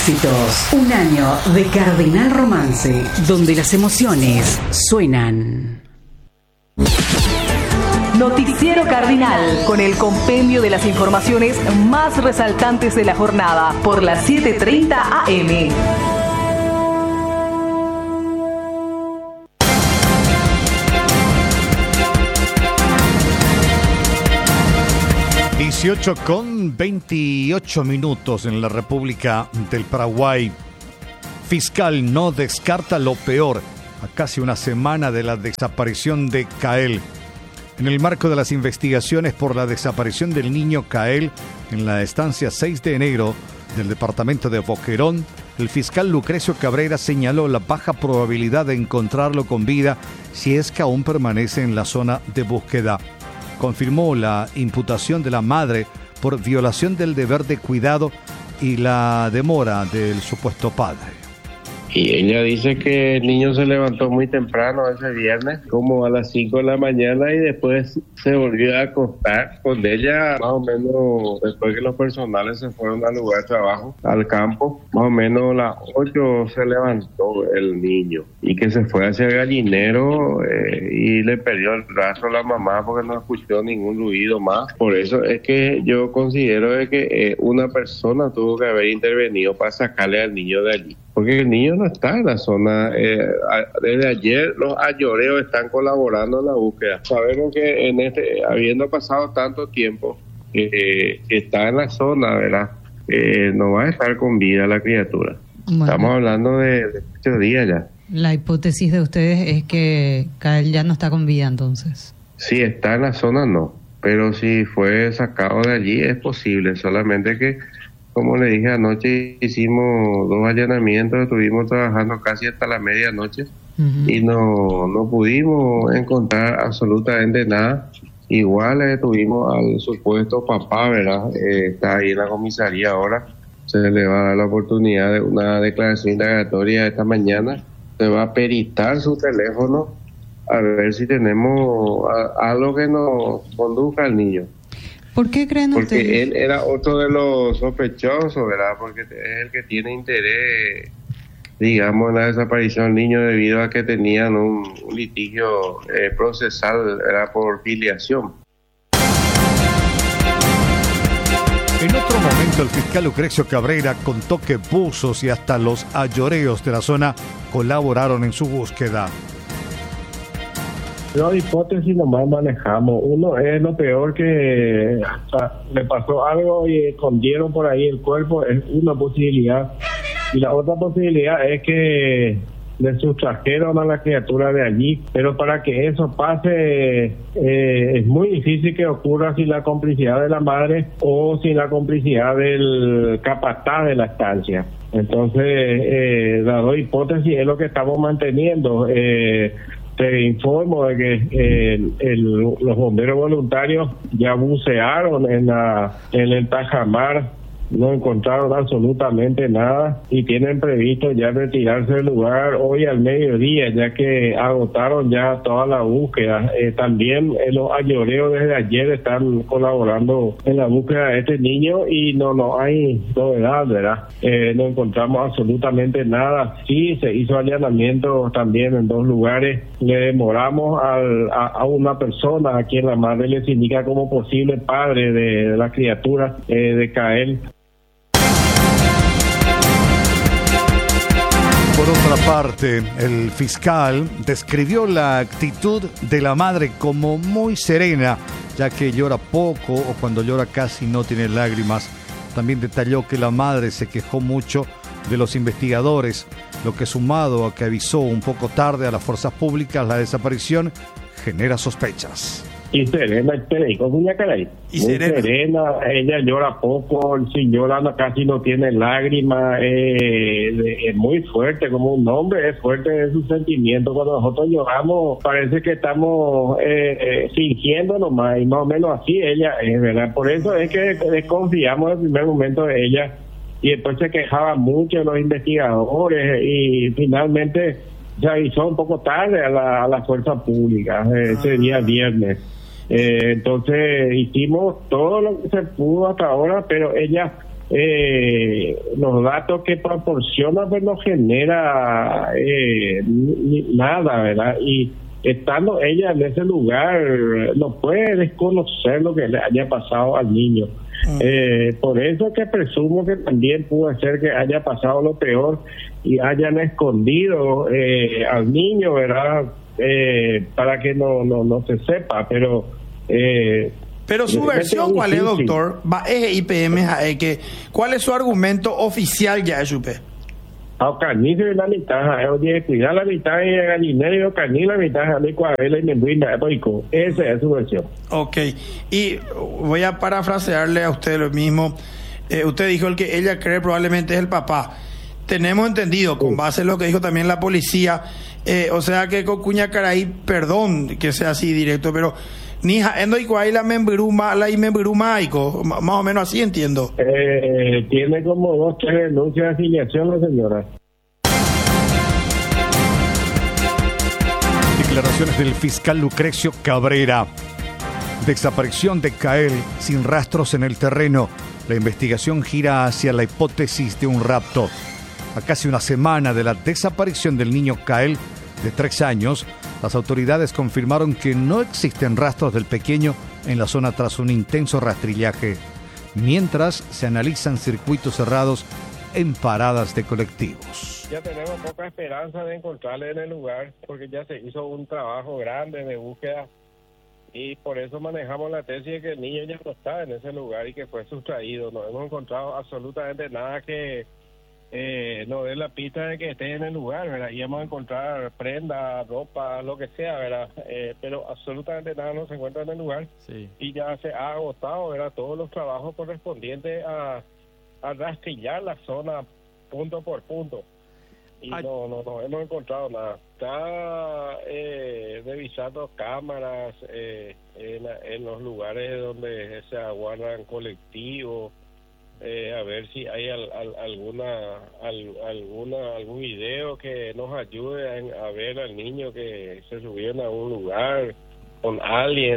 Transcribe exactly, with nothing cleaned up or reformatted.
éxitos. Un año de Cardinal Romance, donde las emociones suenan. Noticiero Cardinal, con el compendio de las informaciones más resaltantes de la jornada, por las siete treinta A M. dieciocho con veintiocho minutos en la República del Paraguay. Fiscal no descarta lo peor a casi una semana de la desaparición de Kael. En el marco de las investigaciones por la desaparición del niño Kael en la estancia seis de enero del departamento de Boquerón, el fiscal Lucrecio Cabrera señaló la baja probabilidad de encontrarlo con vida si es que aún permanece en la zona de búsqueda. Confirmó la imputación de la madre por violación del deber de cuidado y la demora del supuesto padre. Y ella dice que el niño se levantó muy temprano ese viernes, como a las cinco de la mañana, y después se volvió a acostar con ella, más o menos después que los personales se fueron al lugar de trabajo, al campo, más o menos a las ocho se levantó el niño y que se fue hacia el gallinero eh, y le perdió el rastro a la mamá porque no escuchó ningún ruido más. Por eso es que yo considero de que eh, una persona tuvo que haber intervenido para sacarle al niño de allí, porque el niño no está en la zona. Eh, desde ayer los ayoreos están colaborando en la búsqueda. Sabemos que en este, habiendo pasado tanto tiempo eh, que está en la zona, ¿verdad? Eh, no va a estar con vida la criatura. Bueno, estamos hablando de, de muchos días ya. La hipótesis de ustedes es que Kael ya no está con vida, entonces. Si está en la zona, no. Pero si fue sacado de allí, es posible. Solamente que, como le dije anoche, hicimos dos allanamientos, estuvimos trabajando casi hasta la medianoche uh-huh. y no, no pudimos encontrar absolutamente nada. Igual eh, tuvimos al supuesto papá, ¿verdad? Eh, está ahí en la comisaría ahora. Se le va a dar la oportunidad de una declaración indagatoria esta mañana. Se va a peritar su teléfono a ver si tenemos a, algo que nos conduzca al niño. ¿Por qué creen Porque ustedes? Porque él era otro de los sospechosos, ¿verdad? Porque es el que tiene interés, digamos, en la desaparición del niño debido a que tenían un, un litigio eh, procesal, era por filiación. En otro momento, el fiscal Lucrecio Cabrera contó que buzos y hasta los ayoreos de la zona colaboraron en su búsqueda. Dos hipótesis nomás manejamos. Uno es lo peor, que hasta le pasó algo y escondieron por ahí el cuerpo, es una posibilidad. Y la otra posibilidad es que le sustrajeron a la criatura de allí, pero para que eso pase eh, es muy difícil que ocurra sin la complicidad de la madre o sin la complicidad del capataz de la estancia. Entonces, eh, las dos hipótesis es lo que estamos manteniendo. Eh, Te informo de que eh, el, los bomberos voluntarios ya bucearon en, la, en el tajamar, no encontraron absolutamente nada y tienen previsto ya retirarse del lugar hoy al mediodía, ya que agotaron ya toda la búsqueda. Eh, también eh, los ayoreos desde ayer están colaborando en la búsqueda de este niño y no, no hay novedad, ¿verdad? Eh, no encontramos absolutamente nada. Sí, se hizo allanamiento también en dos lugares. Le demoramos al, a, a una persona a quien la madre les indica como posible padre de, de la criatura eh, de Kael. Por otra parte, el fiscal describió la actitud de la madre como muy serena, ya que llora poco o cuando llora casi no tiene lágrimas. También detalló que la madre se quejó mucho de los investigadores, lo que sumado a que avisó un poco tarde a las fuerzas públicas la desaparición, genera sospechas. Y serena, y con una cara ahí. Y serena. serena, ella llora poco, si llora casi no tiene lágrimas, eh, es muy fuerte, como un hombre, es fuerte de sus sentimientos. Cuando nosotros lloramos, parece que estamos eh, eh, fingiendo nomás, y más o menos así ella es, ¿verdad? Por eso es que desconfiamos en el primer momento de ella, y después se quejaba mucho de los investigadores, y finalmente se avisó un poco tarde a la, a la fuerza pública, eh, ese día viernes. Eh, entonces hicimos todo lo que se pudo hasta ahora, pero ella eh, los datos que proporciona pues no genera eh, ni, nada, ¿verdad? Y estando ella en ese lugar, no puede desconocer lo que le haya pasado al niño. Mm. Eh, por eso que presumo que también pudo ser que haya pasado lo peor y hayan escondido eh, al niño, ¿verdad? Eh, para que no, no, no se sepa, pero... Eh, Pero su versión, ¿cuál es, doctor? Va, es I P M, que ¿cuál es su argumento oficial ya, Chupe? A carnizo y la mitad, oye, cuidar la mitad y el gallinero y carnizo la mitad, de cuadrela y membrina, epoico. Esa es su versión. Ok, y voy a parafrasearle a usted lo mismo. Eh, usted dijo el que ella cree probablemente es el papá. Tenemos entendido, con base en lo que dijo también la policía, eh, o sea que Cocuña Caray, perdón que sea así directo, pero ni endo y la membruma, la y membrumaico, más o menos así entiendo. Eh, tiene como dos, tres denuncias de afiliación la señora. Declaraciones del fiscal Lucrecio Cabrera. Desaparición de Kael sin rastros en el terreno. La investigación gira hacia la hipótesis de un rapto. A casi una semana de la desaparición del niño Kael, de tres años, las autoridades confirmaron que no existen rastros del pequeño en la zona tras un intenso rastrillaje, mientras se analizan circuitos cerrados en paradas de colectivos. Ya tenemos poca esperanza de encontrarle en el lugar porque ya se hizo un trabajo grande de búsqueda y por eso manejamos la tesis de que el niño ya no está en ese lugar y que fue sustraído. No hemos encontrado absolutamente nada que Eh, no dé la pista de que esté en el lugar, ¿verdad? Íbamos a encontrar prendas, ropa, lo que sea, ¿verdad? Eh, pero absolutamente nada no se encuentra en el lugar. Sí. Y ya se ha agotado, ¿verdad? Todos los trabajos correspondientes a, a rastrillar la zona punto por punto. Y Ay. no, no, no hemos encontrado nada. Está eh, revisando cámaras eh, en, en los lugares donde se aguardan colectivos. Eh, a ver si hay al, al, alguna al, alguna algún video que nos ayude a, a ver al niño que se subieron a un lugar con alguien.